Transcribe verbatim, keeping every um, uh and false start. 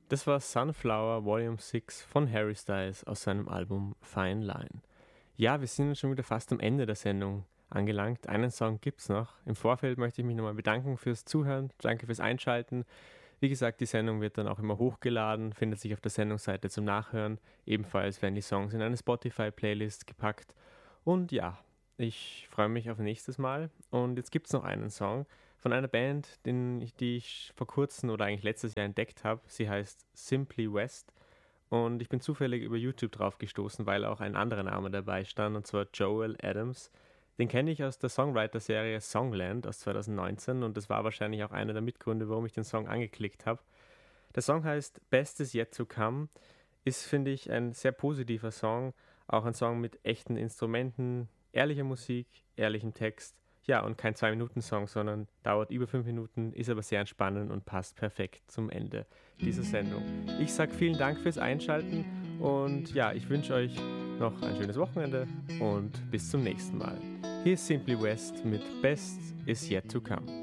Das war Sunflower Volume sechs von Harry Styles aus seinem Album Fine Line. Ja, wir sind schon wieder fast am Ende der Sendung angelangt. Einen Song gibt's noch. Im Vorfeld möchte ich mich nochmal bedanken fürs Zuhören. Danke fürs Einschalten. Wie gesagt, die Sendung wird dann auch immer hochgeladen, findet sich auf der Sendungsseite zum Nachhören. Ebenfalls werden die Songs in eine Spotify-Playlist gepackt. Und ja, ich freue mich auf nächstes Mal. Und jetzt gibt's noch einen Song von einer Band, den ich, die ich vor kurzem oder eigentlich letztes Jahr entdeckt habe. Sie heißt Simply West und ich bin zufällig über YouTube drauf gestoßen, weil auch ein anderer Name dabei stand, und zwar Joel Adams. Den kenne ich aus der Songwriter-Serie Songland aus zwanzig neunzehn und das war wahrscheinlich auch einer der Mitgründe, warum ich den Song angeklickt habe. Der Song heißt Best is Yet to Come, ist, finde ich, ein sehr positiver Song, auch ein Song mit echten Instrumenten, ehrlicher Musik, ehrlichem Text. Ja, und kein zwei Minuten Song, sondern dauert über fünf Minuten, ist aber sehr entspannend und passt perfekt zum Ende dieser Sendung. Ich sage vielen Dank fürs Einschalten und ja, ich wünsche euch noch ein schönes Wochenende und bis zum nächsten Mal. Hier ist Simply West mit Best is Yet to Come.